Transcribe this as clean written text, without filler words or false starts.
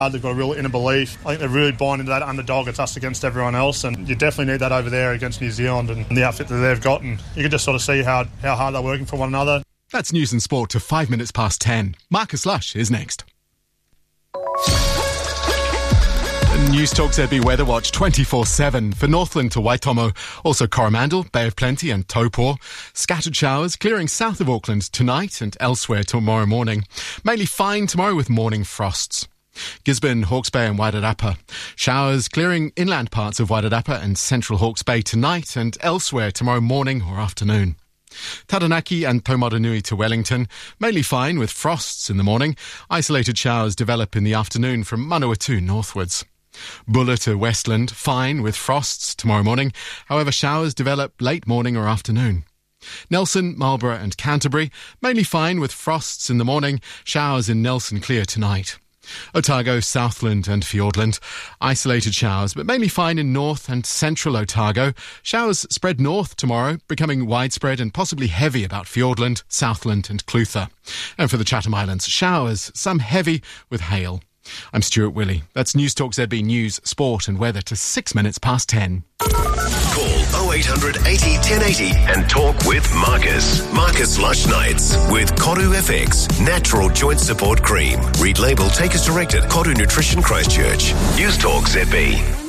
They've got a real inner belief. I think they're really buying into that underdog. It's us against everyone else, and you definitely need that over there against New Zealand and the outfit that they've got. And you can just sort of see how hard they're working for one another. That's news and sport to 5 minutes past 10. Marcus Lush is next. News Talk ZB Weather Watch 24/7 for Northland to Waitomo, also Coromandel, Bay of Plenty and Taupo. Scattered showers clearing south of Auckland tonight and elsewhere tomorrow morning. Mainly fine tomorrow with morning frosts. Gisborne, Hawke's Bay and Wairarapa. Showers clearing inland parts of Wairarapa and central Hawke's Bay tonight and elsewhere tomorrow morning or afternoon. Taranaki and Taumarunui to Wellington, mainly fine with frosts in the morning. Isolated showers develop in the afternoon from Manawatu northwards. Buller to Westland, fine with frosts tomorrow morning. However, showers develop late morning or afternoon. Nelson, Marlborough and Canterbury, mainly fine with frosts in the morning. Showers in Nelson clear tonight. Otago, Southland and Fiordland. Isolated showers, but mainly fine in north and central Otago. Showers spread north tomorrow, becoming widespread and possibly heavy about Fiordland, Southland and Clutha. And for the Chatham Islands, showers, some heavy with hail. I'm Stuart Willey. That's News Talk ZB News, Sport and Weather to 6 minutes past 10. Call 0800 80 1080 and talk with Marcus. Marcus Lush Nights with Koru FX Natural Joint Support Cream. Read label, take as directed. Koru Nutrition Christchurch. News Talk ZB.